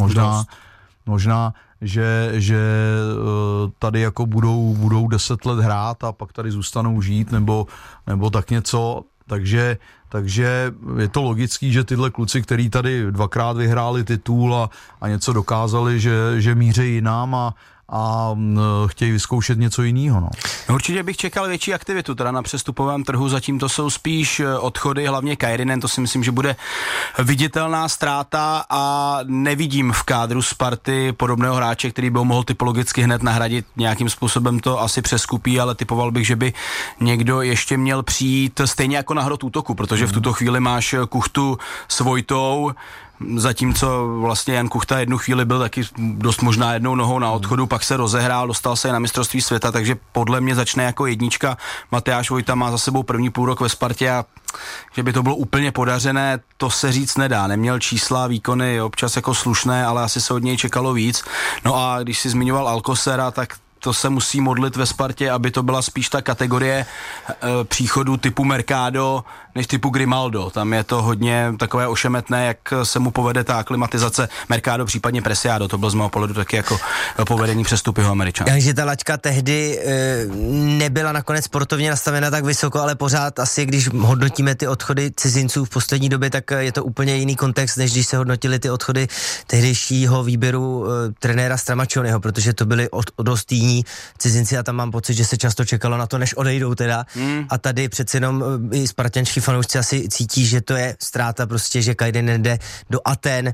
možná, že tady jako budou 10 let hrát a pak tady zůstanou žít nebo tak něco, takže je to logický, že tyhle kluci, který tady 2krát vyhráli titul a něco dokázali, že míří jinam a chtějí vyzkoušet něco jiného. No, určitě bych čekal větší aktivitu teda na přestupovém trhu, zatím to jsou spíš odchody, hlavně Kajrinen, to si myslím, že bude viditelná ztráta a nevidím v kádru Sparty podobného hráče, který by ho mohl typologicky hned nahradit, nějakým způsobem to asi přeskupí, ale typoval bych, že by někdo ještě měl přijít stejně jako na hrot útoku, protože v tuto chvíli máš Kuchtu s Vojtou, zatímco vlastně Jan Kuchta jednu chvíli byl taky dost možná jednou nohou na odchodu, pak se rozehrál, dostal se na mistrovství světa, takže podle mě začne jako jednička. Matyáš Vojta má za sebou první půlrok ve Spartě a že by to bylo úplně podařené, to se říct nedá. Neměl čísla, výkony občas jako slušné, ale asi se od něj čekalo víc. No a když si zmiňoval Alcocera, tak to se musí modlit ve Spartě, aby to byla spíš ta kategorie příchodu typu Mercado, než typu Grimaldo. Tam je to hodně takové ošemetné, jak se mu povede ta aklimatizace. Mercado, případně Preciado, to byl z mého pohledu taky jako povedení přestupy Američanů. Takže ta laťka tehdy nebyla nakonec sportovně nastavena tak vysoko, ale pořád asi, když hodnotíme ty odchody cizinců v poslední době, tak je to úplně jiný kontext, než když se hodnotili ty odchody tehdejšího výběru trenéra Stramaccioniho, protože to byly dost jiní cizinci a tam mám pocit, že se často čekalo na to, než odejdou teda. A tady přece jenom i spartanští fanoušci asi cítí, že to je ztráta prostě, že Kajden jde do Aten.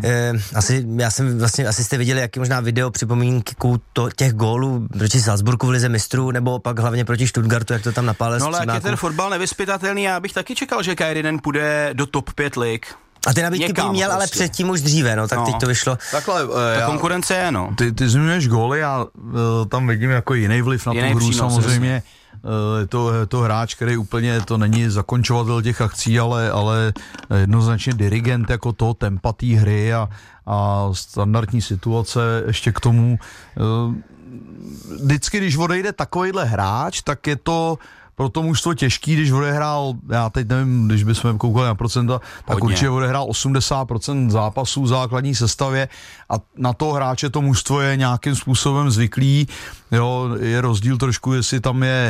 Asi jste viděli, jaký možná video připomínku těch gólů proti Salzburgu v lize mistrů, nebo pak hlavně proti Stuttgartu, jak to tam napálil. No ale jak je ten fotbal nevyzpytatelný, já bych taky čekal, že Kajden půjde do top 5 lig. A ty nabídky by měl, prostě. Ale předtím už dříve, no, tak teď to vyšlo. Takhle, ta konkurence je, no. Ty zmiňuješ góly, já tam vidím jako jiný vliv na tu hru, samozřejmě. Je to hráč, který úplně, to není zakončovatel těch akcí, ale jednoznačně dirigent jako toho tempa té hry a standardní situace ještě k tomu. Vždycky, když odejde takovejhle hráč, tak je to pro to mužstvo těžký, když odehrál, já teď nevím, když bychom koukali na procenta, tak určitě odehrál 80% zápasů v základní sestavě a na toho hráče to mužstvo je nějakým způsobem zvyklý. Jo, je rozdíl trošku, jestli tam je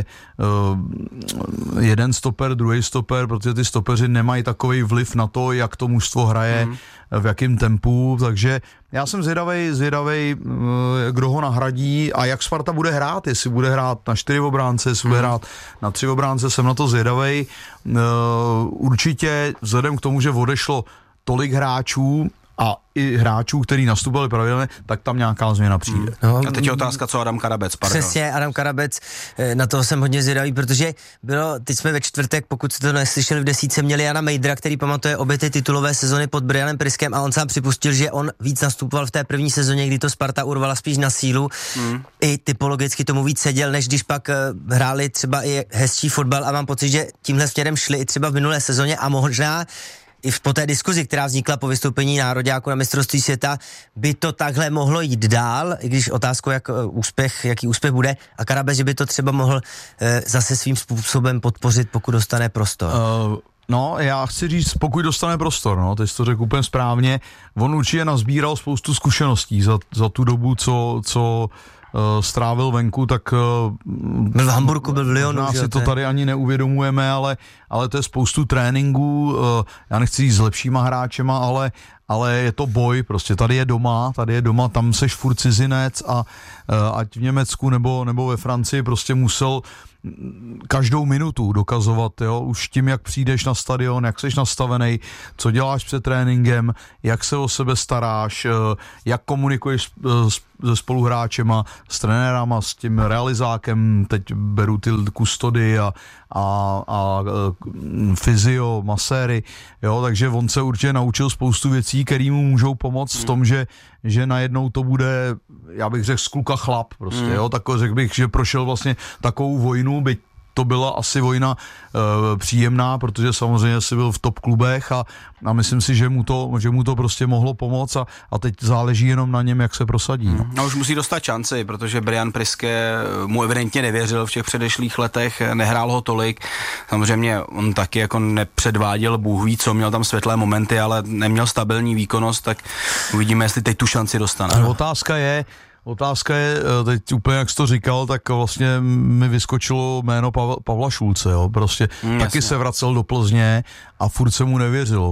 jeden stoper, druhý stoper, protože ty stopeři nemají takový vliv na to, jak to mužstvo hraje, v jakém tempu, takže já jsem zvědavej, kdo ho nahradí a jak Sparta bude hrát, jestli bude hrát na 4 obránce, jestli bude hrát na 3 obránce, jsem na to zvědavej. Určitě vzhledem k tomu, že odešlo tolik hráčů a i hráčů, kteří nastupovali pravidelně, tak tam nějaká změna přijde. No, a teď je otázka, co Adam Karabec, pardon. Přesně, Adam Karabec, na toho jsem hodně zvědavý, protože teď jsme ve čtvrtek, pokud jste to neslyšeli v desítce, měli Jana Mejdra, který pamatuje obě ty titulové sezony pod Brianem Priskem a on sám připustil, že on víc nastupoval v té první sezóně, kdy to Sparta urvala spíš na sílu. I typologicky tomu víc seděl, než když pak hráli třeba i hezčí fotbal a mám pocit, že tímhle směrem šli i třeba v minulé sezóně a možná i po té diskuzi, která vznikla po vystoupení nároďáku na mistrovství světa, by to takhle mohlo jít dál, i když otázkou, jaký úspěch bude, a Karabec, že by to třeba mohl zase svým způsobem podpořit, pokud dostane prostor. No, já chci říct, pokud dostane prostor, no, teď jsi to řekl úplně správně, on určitě nazbíral spoustu zkušeností za tu dobu, co strávil venku, tak byl v Hamburku, byl v Lyonu, že si to tady ani neuvědomujeme, ale to je spoustu tréninků, já nechci říct s lepšíma hráčema, ale je to boj, prostě tady je doma, tam seš furt cizinec a ať v Německu nebo ve Francii prostě musel každou minutu dokazovat, jo, už tím, jak přijdeš na stadion, jak seš nastavený, co děláš před tréninkem, jak se o sebe staráš, jak komunikuješ se spoluhráčema, s trenérama, s tím realizákem, teď beru ty kustody a fyzio, maséry, jo, takže on se určitě naučil spoustu věcí, které mu můžou pomoct v tom, že najednou to bude, já bych řekl, z kluka chlap prostě, jo, tak řekl bych, že prošel vlastně takovou vojnu, byť to byla asi vojna příjemná, protože samozřejmě si byl v top klubech a myslím si, že mu to prostě mohlo pomoct a teď záleží jenom na něm, jak se prosadí. No. No už musí dostat šanci, protože Brian Priske mu evidentně nevěřil v těch předešlých letech, nehrál ho tolik. Samozřejmě on taky jako nepředváděl Bůh ví co, měl tam světlé momenty, ale neměl stabilní výkonnost, tak uvidíme, jestli teď tu šanci dostane. Ale Otázka je, teď úplně jak jsi to říkal, tak vlastně mi vyskočilo jméno Pavla Šulce, jo, prostě taky jasně. se vracel do Plzně a furt se mu nevěřilo,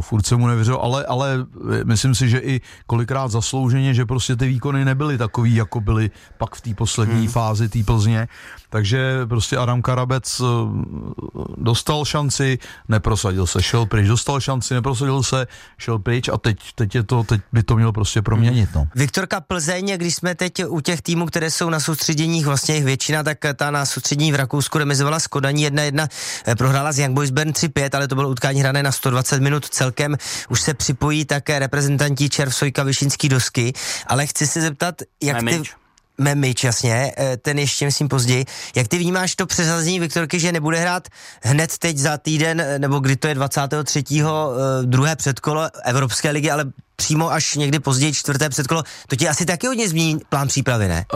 ale myslím si, že i kolikrát zaslouženě, že prostě ty výkony nebyly takový, jako byly pak v té poslední fázi té Plzně, takže prostě Adam Karabec dostal šanci, neprosadil se, šel pryč, dostal šanci, neprosadil se, šel pryč a teď by to mělo prostě proměnit, no. Viktorka Plzeň, když jsme teď u těch týmů, které jsou na soustředěních, vlastně jich většina, tak ta na soustředění v Rakousku remizovala s Kodaní 1-1, prohrála s Young Boys Bern 3-5, ale to bylo utkání hrané na 120 minut celkem. Už se připojí také reprezentanti Červ, Sojka, Vyšínský Dosky, ale chci se zeptat, jak Memič, jasně, ten ještě myslím později. Jak ty vnímáš to přesazení Viktorky, že nebude hrát hned teď za týden, nebo kdy to je 23. druhé předkolo Evropské ligy, ale přímo až někdy později 4. předkolo, to ti asi taky hodně změní plán přípravy, ne?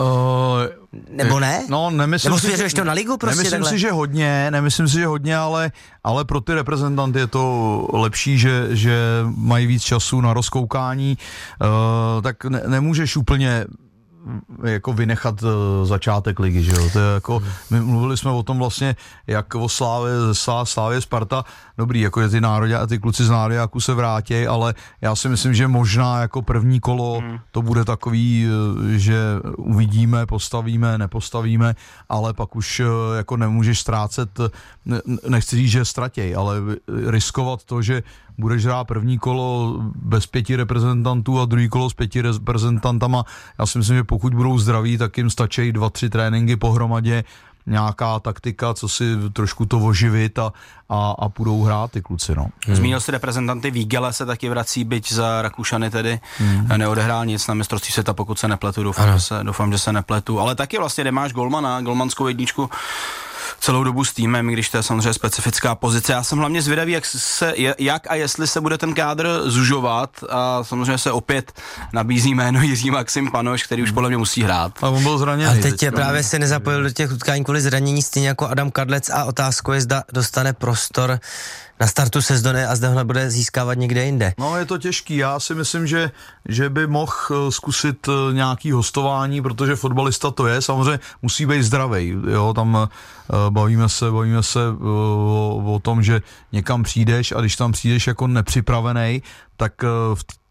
Nebo ne? No, nemyslím nebo svěřuješ to na ligu prostě nemyslím takhle? si, že hodně, ale pro ty reprezentanty je to lepší, že mají víc času na rozkoukání, tak nemůžeš úplně jako vynechat začátek ligy, že jo, to je jako, my mluvili jsme o tom vlastně, jak o Slávě Sparta, dobrý, jako je ty kluci z nároďáků se vrátí, ale já si myslím, že možná jako první kolo to bude takový, že uvidíme, postavíme, nepostavíme, ale pak už jako nemůžeš ztrácet, nechci říct, že ztratěj, ale riskovat to, že budeš hrát první kolo bez 5 reprezentantů a druhý kolo s 5 reprezentantama. Já si myslím, že pokud budou zdraví, tak jim stačí 2-3 tréninky pohromadě, nějaká taktika, co si trošku to oživit a půjdou hrát ty kluci, no. Zmínil jsi reprezentanty, Vígele se taky vrací, byť za Rakušany tedy neodehrál nic na mistrovství světa, pokud se nepletu, doufám, že se nepletu, ale taky vlastně nemáš golmana, golmanskou jedničku celou dobu s týmem, když to je samozřejmě specifická pozice. Já jsem hlavně zvědavý, jak a jestli se bude ten kádr zužovat a samozřejmě se opět nabízí jméno Jiří Maxim Panoš, který už podle mě musí hrát. A on byl zraněný. Ale teď právě se nezapojil do těch utkání kvůli zranění, stejně jako Adam Kadlec a otázkou je, zda dostane prostor na startu sezóny a zde ho nebude získávat někde jinde. No, je to těžký, já si myslím, že by mohl zkusit nějaký hostování, protože fotbalista to je, samozřejmě musí být zdravej, jo, tam bavíme se o tom, že někam přijdeš a když tam přijdeš jako nepřipravenej, tak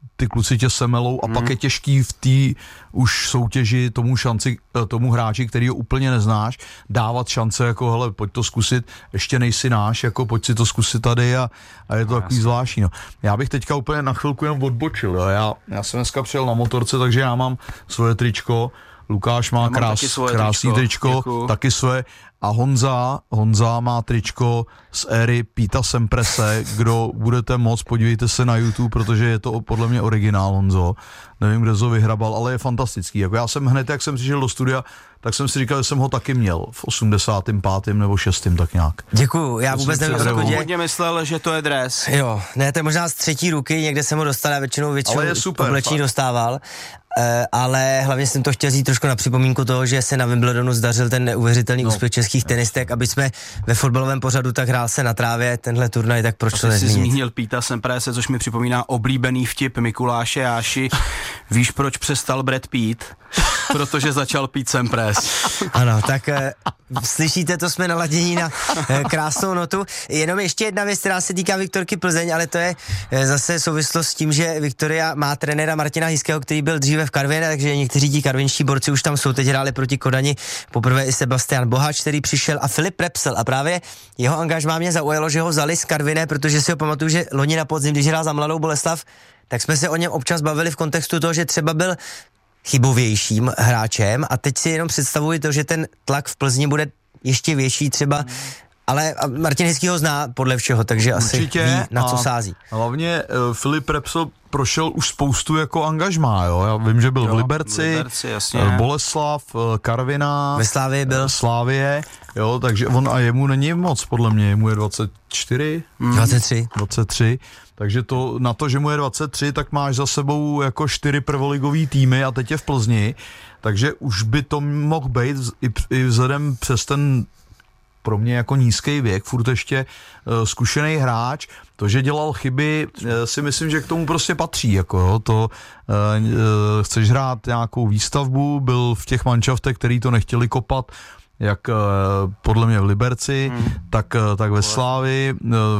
ty kluci tě semelou a pak je těžký v té už soutěži tomu hráči, který ho úplně neznáš, dávat šance jako hele, pojď to zkusit, ještě nejsi náš, jako pojď si to zkusit tady a je to takový zvláštní. No. Já bych teďka úplně na chvilku jenom odbočil, jo. Já jsem dneska přijel na motorce, takže já mám svoje tričko, Lukáš má krásný tričko, taky svoje. A Honza má tričko z éry Píta Semprese, kdo budete moc, podívejte se na YouTube, protože je to podle mě originál, Honzo. Nevím, kde to vyhrabal, ale je fantastický. Jako já jsem hned, jak jsem přišel do studia, tak jsem si říkal, že jsem ho taky měl v 85. nebo 6. tak nějak. Děkuju, já vůbec nevím, jsem původně myslel, že to je dres. Jo, ne, to je možná z třetí ruky, někde jsem ho dostal, já většinou oblečení dostával. Ale hlavně jsem to chtěl říct trošku na připomínku toho, že se na Wimbledonu zdařil ten neuvěřitelný úspěch českých tenistek, aby jsme ve fotbalovém pořadu tak hrál se na trávě tenhle turnaj, tak proč to nezmínit? Jsi zmínil Píta Semprese, což mi připomíná oblíbený vtip Mikuláše Jáši. Víš, proč přestal Brad Pitt? Protože začal pít Sempres. Ano, tak slyšíte, to jsme naladění na krásnou notu. Jenom ještě jedna věc, která se týká Viktorky Plzeň, ale to je zase souvislost s tím, že Viktoria má trenéra Martina Hiského, který byl dříve v Karviné, takže někteří ti karvinští borci už tam jsou, teď hráli proti Kodani, poprvé i Sebastian Boháč, který přišel, a Filip Repsel, a právě jeho angažmá mě zaujalo, že ho vzali z Karviné, protože si ho pamatuju, že loni na podzim, když hrál za Mladou Boleslav, tak jsme se o něm občas bavili v kontextu toho, že třeba byl chybovějším hráčem a teď si jenom představuji to, že ten tlak v Plzni bude ještě větší třeba, ale Martin Hiský ho zná podle všeho, takže určitě asi ví, na co sází. Hlavně Filip Repsol prošel už spoustu jako angažmá, jo. Já vím, že byl v Liberci, Boleslav, Karviná, ve Slávii byl. Slávie, jo, takže on a jemu není moc, podle mě, jemu je 24? 23. Takže to, na to, že mu je 23, tak máš za sebou jako 4 prvoligový týmy a teď je v Plzni, takže už by to mohl být i vzhledem přes ten pro mě jako nízký věk, furt ještě zkušený hráč, to, že dělal chyby, si myslím, že k tomu prostě patří, jako jo, to chceš hrát nějakou výstavbu, byl v těch manšaftech, který to nechtěli kopat, jak podle mě v Liberci, tak ve Slávii,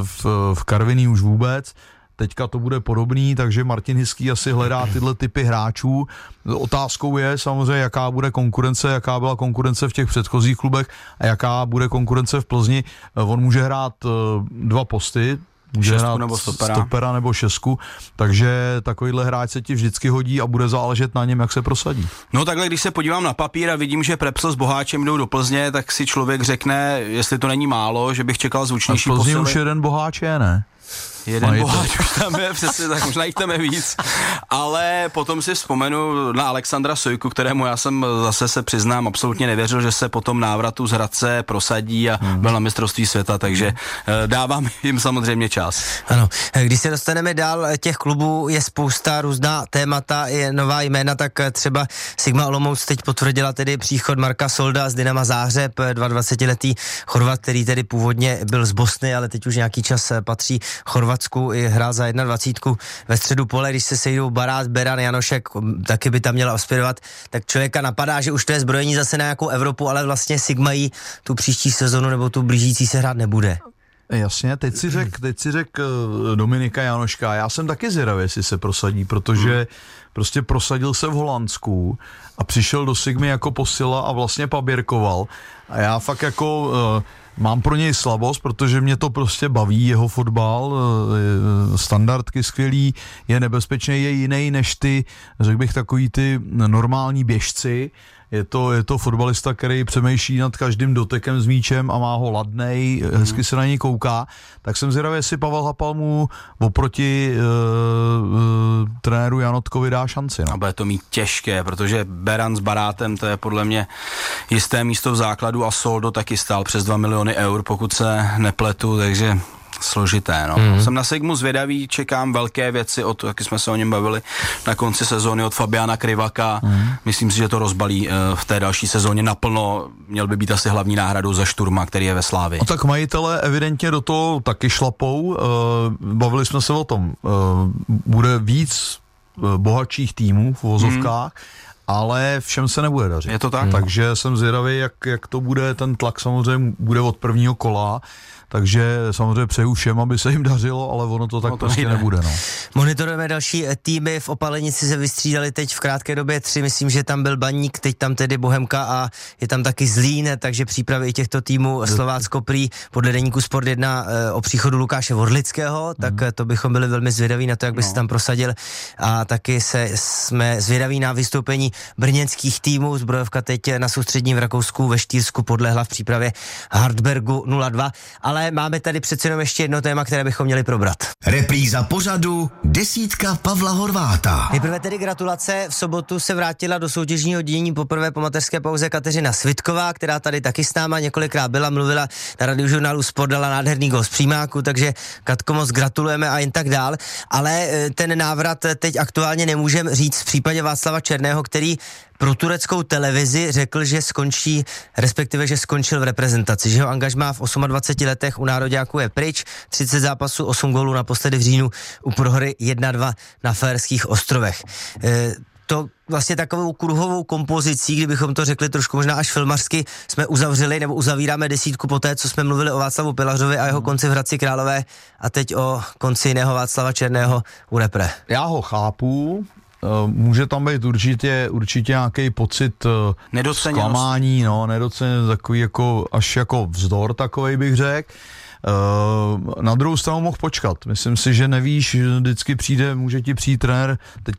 v Karviní už vůbec. Teďka to bude podobný, takže Martin Hiský asi hledá tyhle typy hráčů. Otázkou je samozřejmě, jaká bude konkurence, jaká byla konkurence v těch předchozích klubech a jaká bude konkurence v Plzni. On může hrát 2 posty, může hrát nebo stopera nebo šestku, takže takovýhle hráč se ti vždycky hodí a bude záležet na něm, jak se prosadí. No takhle, když se podívám na papír a vidím, že Prepsl s Boháčem jdou do Plzně, tak si člověk řekne, jestli to není málo, že bych čekal zvučnější posily. V Plzni už jeden Boháč je, ne? Jeden Boháč už tam je, přesně tak, možná jich tam je víc, ale potom si vzpomenu na Alexandra Sojku, kterému já jsem zase se přiznám absolutně nevěřil, že se po tom návratu z Hradce prosadí a byl na mistrovství světa, takže dávám jim samozřejmě čas. Ano, když se dostaneme dál, těch klubů je spousta, různá témata, je nová jména, tak třeba Sigma Olomouc teď potvrdila tedy příchod Marka Solda z Dynama Záhřeb, 22letý Chorvat, který tedy původně byl z Bosny, ale teď už nějaký čas patří Chorvatsku i hrál za 21 ve středu pole, když se sejdou Barát, Beran, Janošek, taky by tam měla aspirovat, tak člověka napadá, že už to je zbrojení zase na nějakou Evropu, ale vlastně Sigma jí tu příští sezonu nebo tu blížící se hrát nebude. Jasně, teď si řek Dominika Janoška, já jsem taky zvědavý, jestli se prosadí, protože prostě prosadil se v Holandsku a přišel do Sigmy jako posila a vlastně paběrkoval a já fakt jako mám pro něj slabost, protože mě to prostě baví, jeho fotbal, standardky skvělý, je nebezpečný, je jiný než ty, řekl bych, takový ty normální běžci. Je to fotbalista, který přemýšlí nad každým dotekem s míčem a má ho ladnej, hezky se na něj kouká. Tak jsem zvědavý, jestli Pavel Hapal mu oproti trenéru Janotkovi dá šanci. No. A bude to mít těžké, protože Beran s Barátem, to je podle mě jisté místo v základu a Soldo taky stál přes 2 miliony eur, pokud se nepletu, takže složité, no. Jsem na Sigmu zvědavý, čekám velké věci, taky jsme se o něm bavili na konci sezóny od Fabiana Krivaka. Myslím si, že to rozbalí v té další sezóně naplno. Měl by být asi hlavní náhradou za Šturma, který je ve Slávii. No tak majitelé evidentně do toho taky šlapou. Bavili jsme se o tom. Bude víc bohatších týmů v uvozovkách ale všem se nebude dařit. Je to tak? Takže jsem zvědavý, jak to bude, ten tlak samozřejmě bude od prvního kola, takže samozřejmě přeju všem, aby se jim dařilo, ale ono to tak to prostě nejde. nebude. No. Monitorujeme další týmy, v Opalenici se vystřídali teď v krátké době 3, myslím, že tam byl Baník, teď tam tedy Bohemka a je tam taky Zlín, takže přípravy i těchto týmů Slovácko prý podle deníku Sport 1 o příchodu Lukáše Vodlického, tak to bychom byli velmi zvědaví na to, jak by se tam prosadil a taky jsme zvědaví na vystoupení brněnských týmů. Zbrojovka teď na soustředním v Rakousku ve Štýrsku podlehla v přípravě Hartbergu 0-2, ale máme tady přece jenom ještě jedno téma, které bychom měli probrat. Repríza pořadu Desítka Pavla Horváta. Nejprve tedy gratulace. V sobotu se vrátila do soutěžního dění poprvé po mateřské pauze Kateřina Svitková, která tady taky s náma několikrát byla, mluvila na Radiožurnálu Sport, dala nádherný gól z přímáku, takže Katko, moc gratulujeme a jen tak dál. Ale ten návrat teď aktuálně nemůžeme říct v případě Václava Černého, který pro tureckou televizi řekl, že skončí, respektive, že skončil v reprezentaci, že ho angažmá v 28 letech u nároďáků je pryč, 30 zápasů, 8 gólů naposledy v říjnu u prohry 1-2 na Faerských ostrovech. To vlastně takovou kruhovou kompozicí, kdybychom to řekli trošku možná až filmařsky, jsme uzavřeli nebo uzavíráme desítku poté, co jsme mluvili o Václavu Pilařovi a jeho konci v Hradci Králové a teď o konci jiného Václava Černého u repre. Já ho chápu, může tam být určitě nějaký pocit zklamání, nedoceněnost, takový jako až jako vzdor takovej bych řekl. Na druhou stranu mohl počkat. Myslím si, že nevíš, vždycky může ti přijít trenér, teď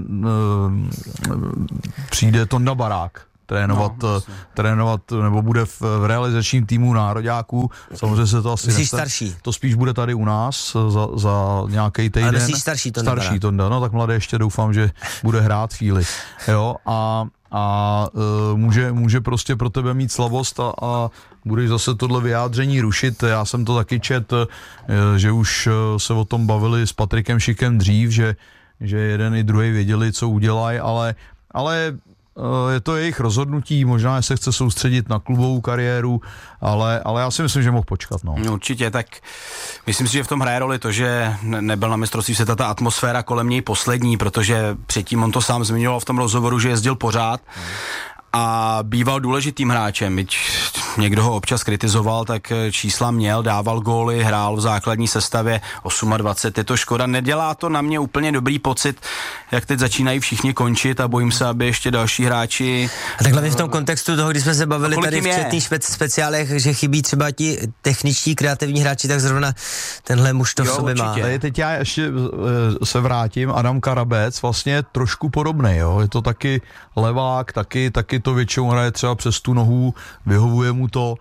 přijde Tonda Barák trénovat, nebo bude v realizačním týmu nároďáků. samozřejmě se to asi Myslíš starší? To spíš bude tady u nás za nějaký týden. Ale myslíš starší Tonda, no tak mladé ještě doufám, že bude hrát chvíli. Jo, a může prostě pro tebe mít slabost a budeš zase tohle vyjádření rušit. Já jsem to taky četl, že už se o tom bavili s Patrikem Šikem dřív, že jeden i druhý věděli, co udělají, ale je to jejich rozhodnutí, možná se chce soustředit na klubovou kariéru, ale já si myslím, že mohl počkat. No. Určitě, tak myslím si, že v tom hraje roli to, že nebyl na mistrovství světa ta atmosféra kolem něj poslední, protože předtím on to sám zmiňoval v tom rozhovoru, že jezdil pořád a býval důležitým hráčem, byť někdo ho občas kritizoval, tak čísla měl, dával góly, hrál v základní sestavě 28, je to škoda, nedělá to na mě úplně dobrý pocit, jak teď začínají všichni končit a bojím se, aby ještě další hráči... A tak hlavně v tom kontextu toho, když jsme se bavili tady v četných speciálech, že chybí třeba ti techničtí, kreativní hráči, tak zrovna tenhle muž to v sobě má. Teď já ještě se vrátím, Adam Karabec vlastně je trošku podobný, jo? Je to taky levák, taky to většinou hraje třeba přes tu nohu, vyhovuje mu to,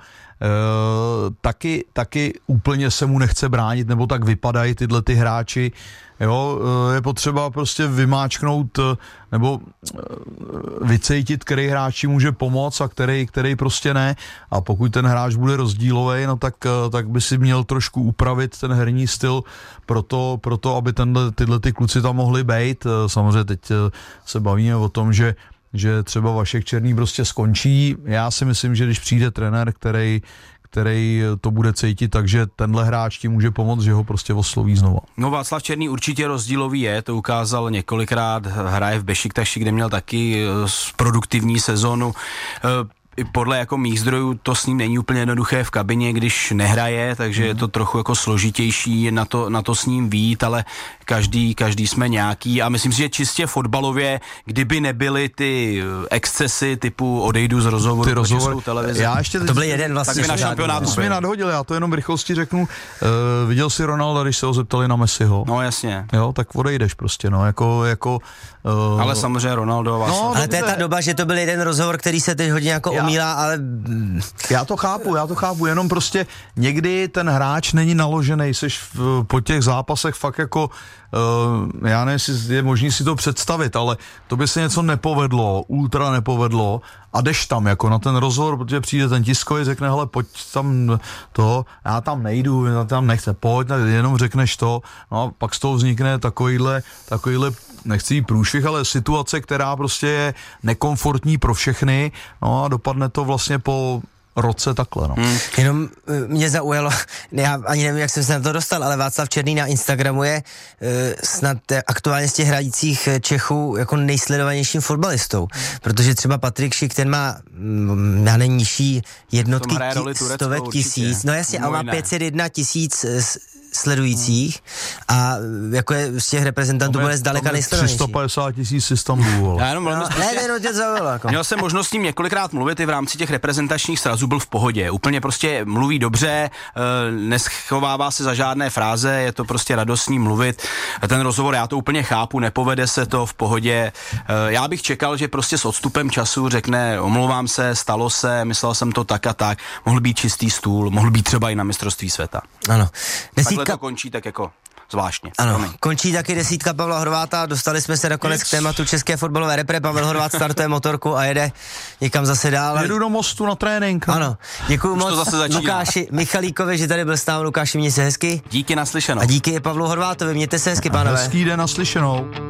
taky úplně se mu nechce bránit, nebo tak vypadají tyhle ty hráči. Jo, je potřeba prostě vymáčknout nebo vycejtit, který hráči může pomoct a který prostě ne. A pokud ten hráč bude rozdílový, no tak by si měl trošku upravit ten herní styl proto aby tyhle ty kluci tam mohli být. Samozřejmě teď se bavíme o tom, že třeba Vašek Černý prostě skončí. Já si myslím, že když přijde trenér, který to bude cítit, takže tenhle hráč ti může pomoct, že ho prostě osloví znova. No Václav Černý určitě rozdílový je, to ukázal několikrát, hraje v Bešiktaši, kde měl taky produktivní sezonu. I podle jako mých zdrojů to s ním není úplně jednoduché v kabině, když nehraje, takže je to trochu jako složitější na to s ním vyjít, ale každý jsme nějaký a myslím si, že čistě fotbalově, kdyby nebyly ty excesy typu odejdu z rozhovoru pro Českou televizi. To byl jeden vlastně. Tak by na šampionátu. To jsi mě nadhodil, já to jenom v rychlosti řeknu. Viděl jsi Ronalda, když se ho zeptali na Messiho? No jasně. Jo, tak odejdeš prostě, no, ale samozřejmě Ronaldo vás. No, ale to je ta doba, že to byl jeden rozhovor, který se teď hodně jako omílá, ale... Já to chápu, jenom prostě někdy ten hráč není naložený, seš po těch zápasech fakt jako, já nevím, jestli je možný si to představit, ale to by se něco nepovedlo, ultra nepovedlo a jdeš tam jako na ten rozhovor, protože přijde ten tiskový, řekne, hele, pojď tam to, já tam nejdu, já tam nechce, pojď, jenom řekneš to, no a pak z toho vznikne takovýhle nechci jít průšvih, ale situace, která prostě je nekomfortní pro všechny, no a dopadne to vlastně po roce takhle, no. Jenom mě zaujalo, já ani nevím, jak jsem se na to dostal, ale Václav Černý na Instagramu je snad aktuálně z těch hrajících Čechů jako nejsledovanějším fotbalistou, protože třeba Patrik Šik, ten má nižší jednotky stovek tisíc, no jasně, ale má 501 000 sledujících a jako je z těch reprezentantů bude zdaleka nejsledovanější. 350 000 Istanbulu. Já jenom měl jsem možnost s ním několikrát mluvit i v rámci těch reprezentačních srazů, byl v pohodě. Úplně prostě mluví dobře, neschovává se za žádné fráze, je to prostě radostný mluvit. Ten rozhovor já to úplně chápu, nepovede se to v pohodě. Já bych čekal, že prostě s odstupem času řekne, omlouvám se, stalo se, myslel jsem to tak a tak, mohl být čistý stůl, mohl být třeba i na mistrovství světa. Ano. Takhle to končí tak jako zvláštně. Ano, končí taky 10 Pavla Horváta, dostali jsme se nakonec k tématu české fotbalové repre, Pavel Horvát startuje motorku a jede někam zase dál. Jedu do Mostu na trénink. Ano, děkuju moc Lukáši Michalíkovi, že tady byl s námi. Lukáši, mějte se hezky. Díky, naslyšenou. A díky Pavlu Horvátovi, mějte se hezky, pánové. Hezký den, naslyšenou.